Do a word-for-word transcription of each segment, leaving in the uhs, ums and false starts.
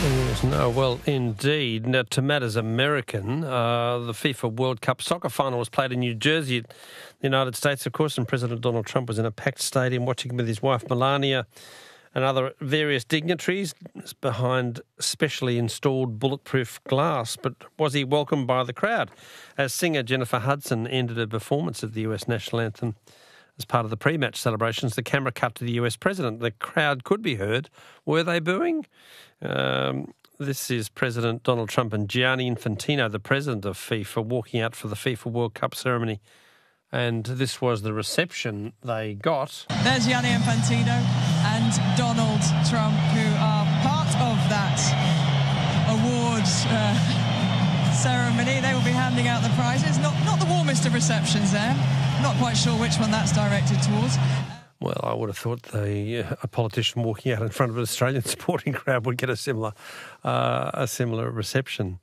Yes, no, well, indeed. Now, to matters American, uh, the FIFA World Cup soccer final was played in New Jersey, the United States, of course, and President Donald Trump was in a packed stadium watching with his wife Melania and other various dignitaries behind specially installed bulletproof glass. But was he welcomed by the crowd? As singer Jennifer Hudson ended a performance of the U S national anthem as part of the pre-match celebrations, the camera cut to the U S president. The crowd could be heard. Were they booing? Um, this is President Donald Trump and Gianni Infantino, the president of FIFA, walking out for the FIFA World Cup ceremony. And this was the reception they got. There's Gianni Infantino and Donald Trump, who are part of that awards uh, ceremony. They will be handing out the prizes. Not, not the warmest of receptions there. Not quite sure which one that's directed towards. Well, I would have thought the, uh, a politician walking out in front of an Australian sporting crowd would get a similar uh, a similar reception.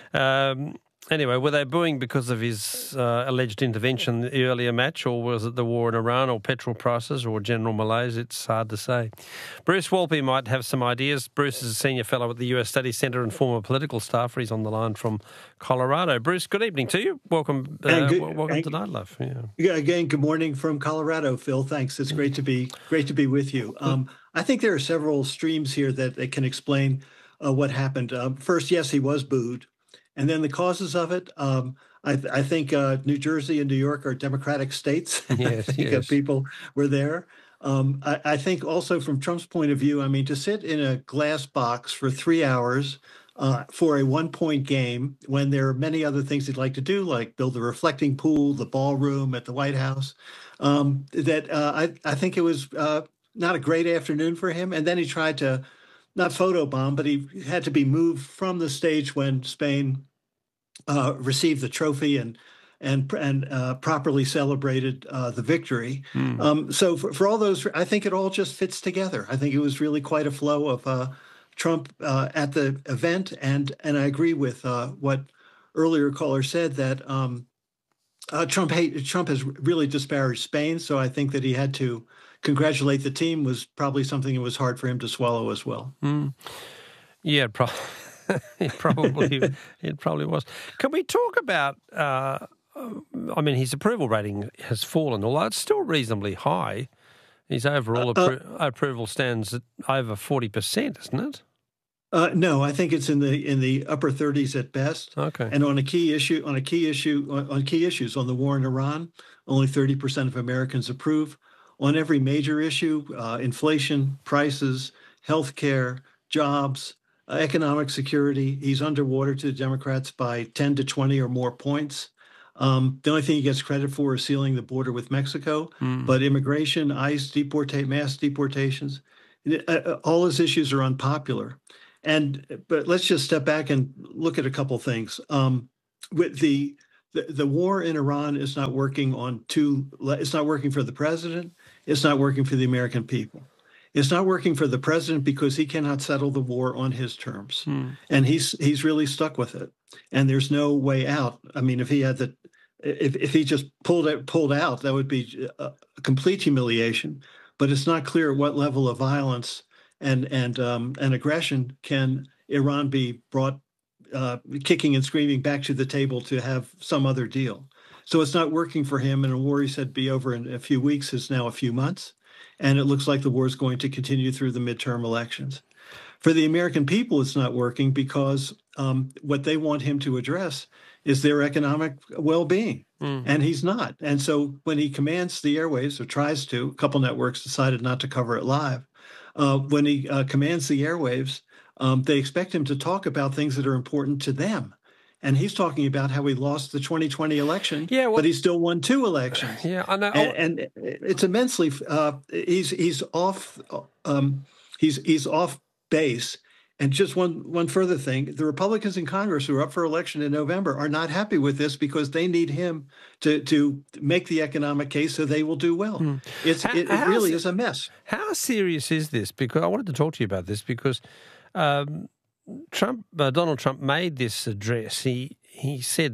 Um, anyway, were they booing because of his uh, alleged intervention in the earlier match, or was it the war in Iran, or petrol prices, or general malaise? It's hard to say. Bruce Walpy might have some ideas. Bruce is a senior fellow at the U S Studies Centre and former political staffer. He's on the line from Colorado. Bruce, good evening to you. Welcome, uh, good, welcome and, to Night Love. Yeah. yeah, again, good morning from Colorado, Phil. Thanks. It's great to be great to be with you. Um, I think there are several streams here that, that can explain uh, what happened. Uh, first, yes, he was booed. And then the causes of it, um, I, th- I think uh, New Jersey and New York are Democratic states. Yes, I think yes. people were there. Um, I, I think also from Trump's point of view, I mean, to sit in a glass box for three hours uh, for a one-point game when there are many other things he'd like to do, like build the reflecting pool, the ballroom at the White House, um, that uh, I, I think it was uh, not a great afternoon for him. And then he tried to not photobomb, but he had to be moved from the stage when Spain uh, received the trophy and and and uh, properly celebrated uh, the victory. Mm. Um, so for, for all those, I think it all just fits together. I think it was really quite a flow of uh, Trump uh, at the event, and and I agree with uh, what earlier caller said that um, uh, Trump hate, Trump has really disparaged Spain. So I think that he had to congratulate the team was probably something that was hard for him to swallow as well. Mm. Yeah, pro- it probably it probably was. Can we talk about? Uh, I mean, his approval rating has fallen, although it's still reasonably high. His overall appro- uh, approval stands at over forty percent, isn't it? Uh, no, I think it's in the in the upper thirties at best. Okay. And on a key issue, on a key issue, on, on key issues, on the war in Iran, only thirty percent of Americans approve. On every major issue, uh, inflation, prices, healthcare, jobs, uh, economic security, he's underwater to the Democrats by ten to twenty or more points. Um, the only thing he gets credit for is sealing the border with Mexico. Mm. But immigration, ICE, deportate, mass deportations, uh, all his issues are unpopular. And but let's just step back and look at a couple things. Um, with the, the the war in Iran is not working on two. It's not working for the president. It's not working for the American people. It's not working for the president because he cannot settle the war on his terms, hmm. and he's he's really stuck with it. And there's no way out. I mean, if he had the, if if he just pulled it pulled out, that would be a complete humiliation. But it's not clear at what level of violence and and um, and aggression can Iran be brought uh, kicking and screaming back to the table to have some other deal. So it's not working for him, and a war he said be over in a few weeks is now a few months, and it looks like the war is going to continue through the midterm elections. For the American people, it's not working because um, what they want him to address is their economic well-being, mm. and he's not. And so when he commands the airwaves, or tries to, a couple networks decided not to cover it live, uh, when he uh, commands the airwaves, um, they expect him to talk about things that are important to them. And he's talking about how he lost the twenty twenty election, yeah, well, but he still won two elections. Yeah, I know. And, and it's immensely. Uh, he's he's off. Um, he's he's off base. And just one one further thing: the Republicans in Congress who are up for election in November are not happy with this because they need him to to make the economic case so they will do well. Hmm. It's how, it, it really is a mess. How serious is this? Because I wanted to talk to you about this because. Um, Trump, uh, Donald Trump made this address. He he said that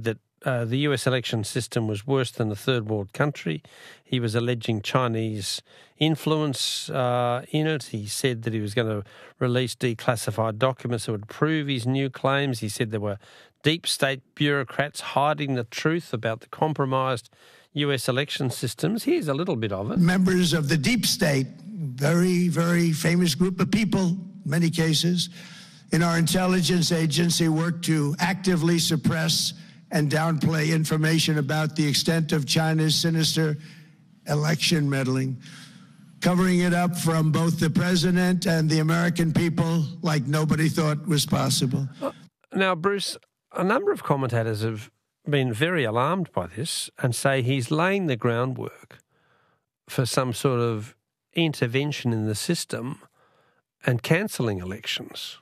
uh, the U S election system was worse than a third world country. He was alleging Chinese influence uh, in it. He said that he was going to release declassified documents that would prove his new claims. He said there were deep state bureaucrats hiding the truth about the compromised U S election systems. Here's a little bit of it. Members of the deep state, very, very famous group of people, in many cases, in our intelligence agency work to actively suppress and downplay information about the extent of China's sinister election meddling, covering it up from both the president and the American people like nobody thought was possible. Now, Bruce, a number of commentators have been very alarmed by this and say he's laying the groundwork for some sort of intervention in the system and cancelling elections.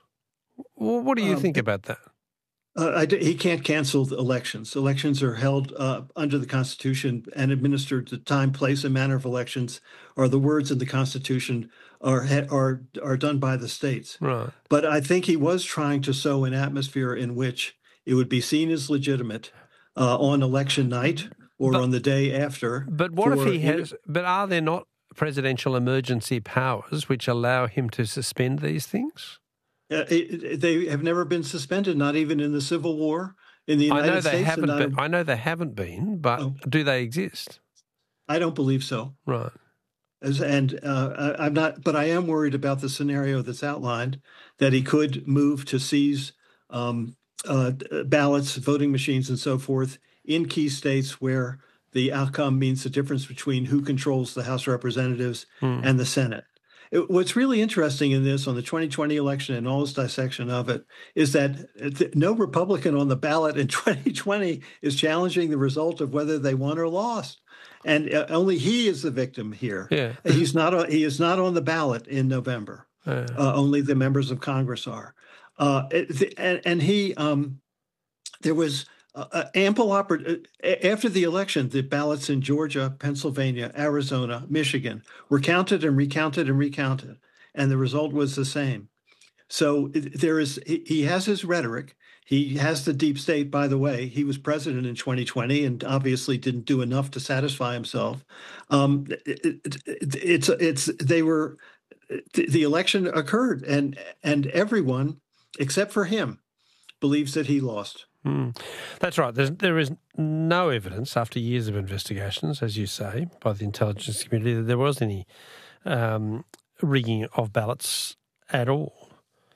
What do you um, think about that? Uh, I d- he can't cancel the elections. Elections are held uh, under the Constitution and administered. The time, place, and manner of elections are the words in the Constitution are are are done by the states. Right. But I think he was trying to sow an atmosphere in which it would be seen as legitimate uh, on election night or but, on the day after. But what if he has? But are there not presidential emergency powers which allow him to suspend these things? Uh, it, they have never been suspended, not even in the Civil War in the United I know they States. Haven't been, I know they haven't been, but oh, do they exist? I don't believe so. Right. As, and uh, I, I'm not, but I am worried about the scenario that's outlined, that he could move to seize um, uh, ballots, voting machines, and so forth in key states where the outcome means the difference between who controls the House of Representatives hmm. and the Senate. It, what's really interesting in this, on the twenty twenty election and all this dissection of it, is that th- no Republican on the ballot in twenty twenty is challenging the result of whether they won or lost. And uh, only he is the victim here. Yeah. He's not. A, he is not on the ballot in November. Yeah. Uh, only the members of Congress are. Uh, it, and, and he, um, there was uh, ample opportunity after the election. The ballots in Georgia, Pennsylvania, Arizona, Michigan were counted and recounted and recounted, and the result was the same. So there is. He has his rhetoric. He has the deep state. By the way, he was president in twenty twenty and obviously didn't do enough to satisfy himself. Um, it, it, it, it's it's they were the, the election occurred, and and everyone except for him believes that he lost. Mm. That's right. There's, there is no evidence after years of investigations, as you say, by the intelligence community that there was any um, rigging of ballots at all.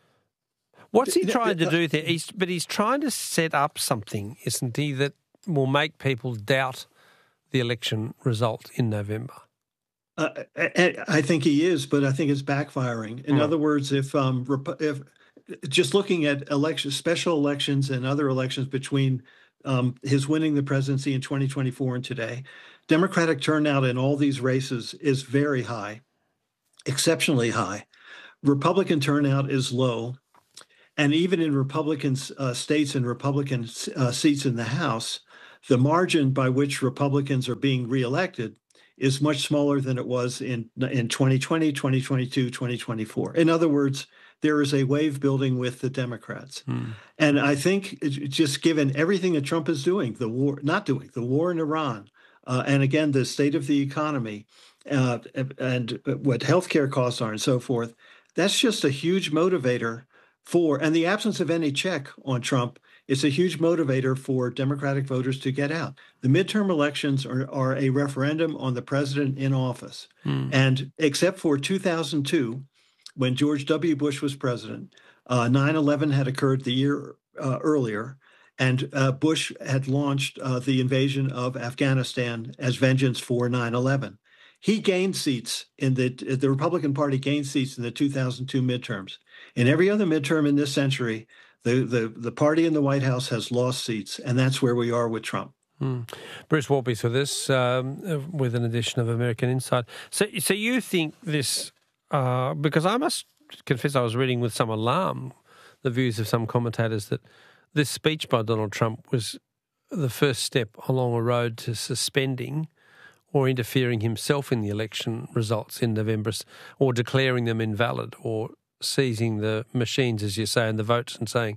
What's he trying to do there? He's, but he's trying to set up something, isn't he, that will make people doubt the election result in November? Uh, I, I think he is, but I think it's backfiring. In mm. other words, if um, if just looking at elections, special elections and other elections between um, his winning the presidency in twenty twenty-four and today, Democratic turnout in all these races is very high, exceptionally high. Republican turnout is low. And even in Republican uh, states and Republican uh, seats in the House, the margin by which Republicans are being reelected is much smaller than it was in in twenty twenty, twenty twenty-two, twenty twenty-four. In other words, there is a wave building with the Democrats. Hmm. And I think just given everything that Trump is doing, the war, not doing, the war in Iran, uh, and again, the state of the economy uh, and what healthcare costs are and so forth, that's just a huge motivator for, and the absence of any check on Trump is a huge motivator for Democratic voters to get out. The midterm elections are, are a referendum on the president in office. Hmm. And except for two thousand two, when George W. Bush was president, uh, nine eleven had occurred the year uh, earlier, and uh, Bush had launched uh, the invasion of Afghanistan as vengeance for nine eleven. He gained seats in the, the Republican Party gained seats in the two thousand two midterms. In every other midterm in this century, the, the, the party in the White House has lost seats, and that's where we are with Trump. Hmm. Bruce Wartby's with us um, with an edition of American Insight. So, so you think this, uh, because I must confess I was reading with some alarm the views of some commentators that this speech by Donald Trump was the first step along a road to suspending or interfering himself in the election results in November, or declaring them invalid, or seizing the machines, as you say, and the votes and saying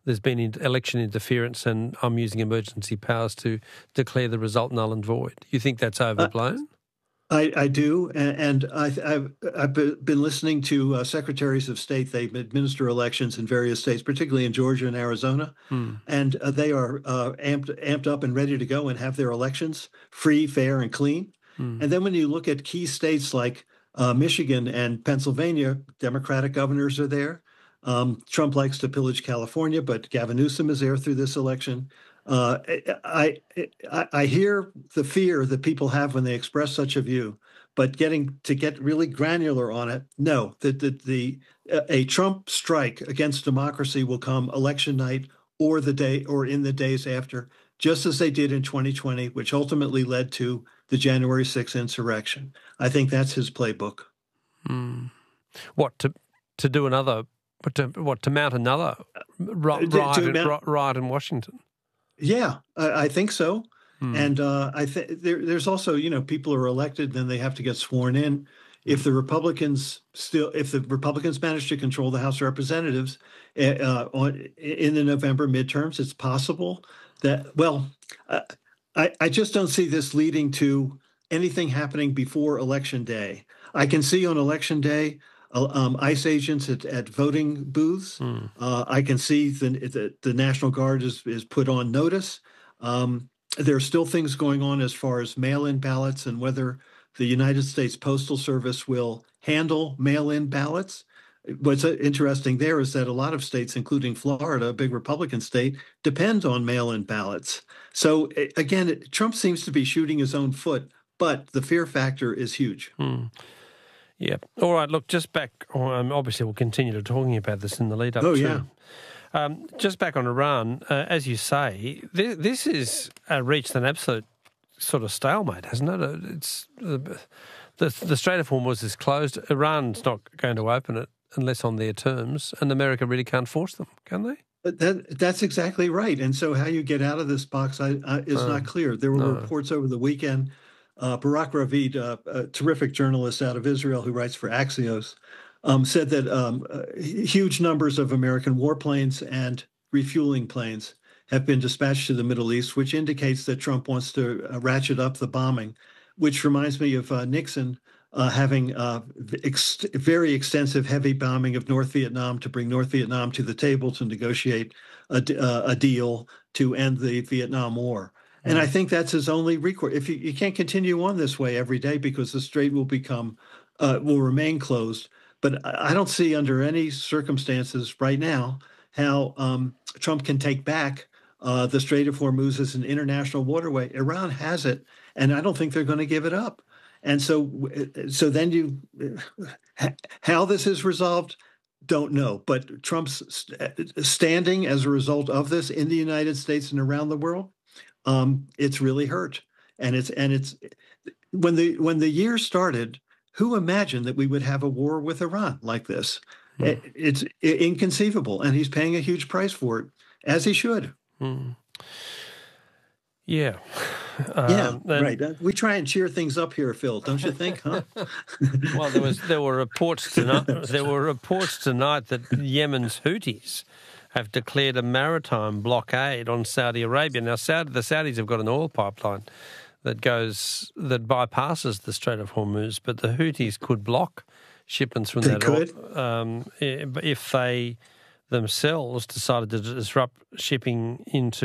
there's been election interference and I'm using emergency powers to declare the result null and void. You think that's overblown? Uh, I, I do, and, and I, I've, I've been listening to uh, secretaries of state. They administer elections in various states, particularly in Georgia and Arizona, hmm. and uh, they are uh, amped, amped up and ready to go and have their elections free, fair, and clean. Hmm. And then when you look at key states like uh, Michigan and Pennsylvania, Democratic governors are there. Um, Trump likes to pillage California, but Gavin Newsom is there through this election. Uh, I, I I hear the fear that people have when they express such a view, but getting to get really granular on it, no, that the, the, the a Trump strike against democracy will come election night or the day or in the days after, just as they did in twenty twenty, which ultimately led to the January sixth insurrection. I think that's his playbook. Mm. What to to do another? What to what to mount another riot, to, to in, mount, riot in Washington? Yeah, I, I think so. Hmm. And uh, I think there, there's also, you know, people are elected, then they have to get sworn in. If the Republicans still, if the Republicans manage to control the House of Representatives uh, on, in the November midterms, it's possible that, well, uh, I, I just don't see this leading to anything happening before Election Day. I can see on Election Day, Um, ICE agents at, at voting booths. Hmm. Uh, I can see the, the, the National Guard is, is put on notice. Um, there are still things going on as far as mail-in ballots and whether the United States Postal Service will handle mail-in ballots. What's interesting there is that a lot of states, including Florida, a big Republican state, depend on mail-in ballots. So again, Trump seems to be shooting his own foot, but the fear factor is huge. Hmm. Yeah. All right. Look, just back. Um, obviously, we'll continue to talking about this in the lead up. Oh, to, yeah. Um, just back on Iran, uh, as you say, this, this is uh, reached an absolute sort of stalemate, hasn't it? It's uh, the the Strait of Hormuz is closed. Iran's not going to open it unless on their terms, and America really can't force them, can they? That that's exactly right. And so, how you get out of this box I, I, is uh, not clear. There were no. reports over the weekend. Uh, Barak Ravid, uh, a terrific journalist out of Israel who writes for Axios, um, said that um, uh, huge numbers of American warplanes and refueling planes have been dispatched to the Middle East, which indicates that Trump wants to uh, ratchet up the bombing, which reminds me of uh, Nixon uh, having uh, ex- very extensive heavy bombing of North Vietnam to bring North Vietnam to the table to negotiate a, uh, a deal to end the Vietnam War. And I think that's his only recourse. If you, you can't continue on this way every day because the strait will become, uh, will remain closed. But I don't see under any circumstances right now how um, Trump can take back uh, the Strait of Hormuz as an international waterway. Iran has it, and I don't think they're going to give it up. And so, so then you, how this is resolved, don't know. But Trump's standing as a result of this in the United States and around the world, Um, it's really hurt, and it's and it's when the when the year started, who imagined that we would have a war with Iran like this? Hmm. It, it's inconceivable, and he's paying a huge price for it, as he should. Hmm. Yeah, um, yeah, and, right. Uh, we try and cheer things up here, Phil, don't you think? Huh? Well, there was there were reports tonight. There were reports tonight that Yemen's Houthis have declared a maritime blockade on Saudi Arabia. Now, Saudi, the Saudis have got an oil pipeline that goes that bypasses the Strait of Hormuz, but the Houthis could block shipments from they that could. oil um, if they themselves decided to disrupt shipping into